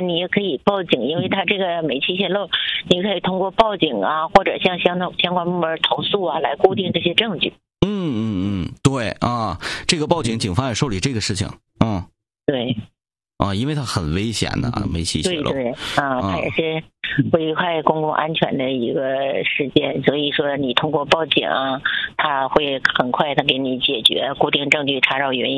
你也可以报警，因为他这个煤气泄漏，你可以通过报警啊，或者向相关部门投诉啊，来固定这些证据。 对啊，这个报警，警方也受理这个事情。 对。 因为它很危险的煤气泄漏。 对，它也是危害公共安全的一个事件，所以说你通过报警，他会很快的给你解决，固定证据，查找原因。